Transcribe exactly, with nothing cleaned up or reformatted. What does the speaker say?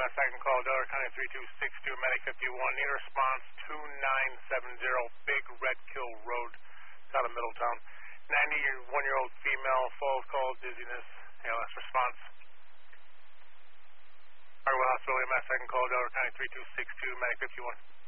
Mass second call, Delaware County three two six two, medic fifty-one. Need a response two nine seven zero, Big Red Kill Road, out of Middletown. ninety-one-year-old female, full of cold, dizziness. A L S response. Hartwell Hospital, Mass second call, Delaware County three two six two, medic fifty-one.